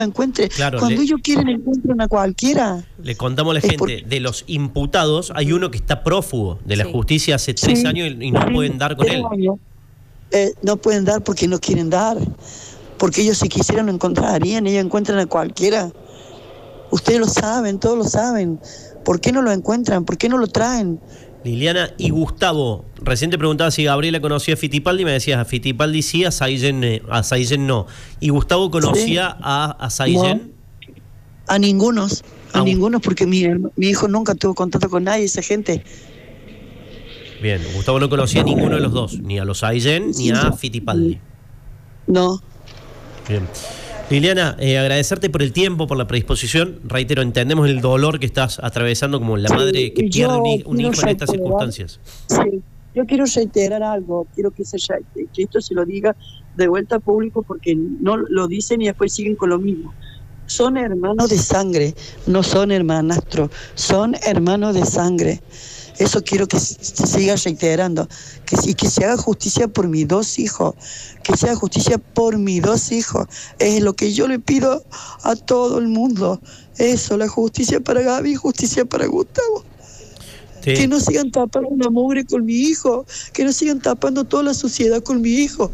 encuentre. Claro, Cuando ellos quieren encuentran a cualquiera. Le contamos a la gente, de los imputados hay uno que está prófugo de la justicia hace 3 años y no pueden dar con él. No pueden dar porque no quieren dar. Porque ellos si quisieran lo encontrarían, ellos encuentran a cualquiera. Ustedes lo saben, todos lo saben. ¿Por qué no lo encuentran? ¿Por qué no lo traen? Liliana y Gustavo, recién te preguntaba si Gabriela conocía a Fittipaldi, me decías a Fittipaldi sí, a Saiyen no. ¿Y Gustavo conocía a Saiyen? No, a ningunos, porque mi hijo nunca tuvo contacto con nadie, esa gente. Bien, Gustavo no conocía a ninguno de los dos, ni a los Saiyen ni a Fittipaldi. No. Bien. Liliana, agradecerte por el tiempo, por la predisposición. Reitero, entendemos el dolor que estás atravesando como la madre que pierde un hijo en estas circunstancias. Sí, yo quiero reiterar algo, quiero que esto se lo diga de vuelta al público porque no lo dicen y después siguen con lo mismo. Son hermanos de sangre, no son hermanastros, son hermanos de sangre. Eso quiero que se siga reiterando, que se haga justicia por mis 2 hijos, que se haga justicia por mis 2 hijos. Es lo que yo le pido a todo el mundo. Eso, la justicia para Gaby, justicia para Gustavo. Sí. Que no sigan tapando la mugre con mi hijo, que no sigan tapando toda la suciedad con mi hijo.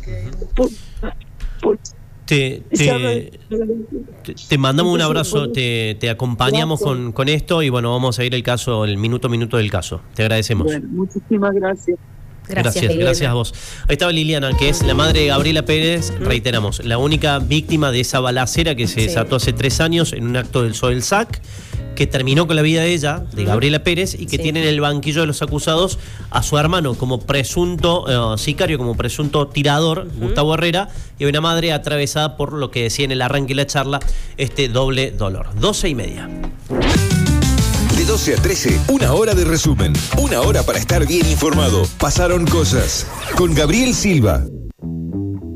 Te mandamos un abrazo, te acompañamos con esto y bueno, vamos a seguir el caso, el minuto a minuto del caso. Te agradecemos. Bueno, muchísimas gracias. Gracias a vos. Ahí estaba Liliana, que es la madre de Gabriela Pérez, reiteramos, la única víctima de esa balacera que se desató hace 3 años en un acto del SODELSAC, que terminó con la vida de ella, de Gabriela Pérez, y que tiene en el banquillo de los acusados a su hermano como presunto sicario, como presunto tirador, Gustavo Herrera, y una madre atravesada por lo que decía en el arranque de la charla, este doble dolor. 12:30. De 12 a 13, 1 hora de resumen. 1 hora para estar bien informado. Pasaron cosas. Con Gabriel Silva.